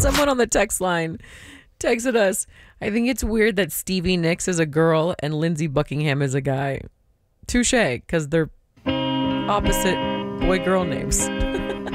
Someone on the text line texted us. I think it's weird that Stevie Nicks is a girl and Lindsey Buckingham is a guy. Touche, because they're opposite boy-girl names.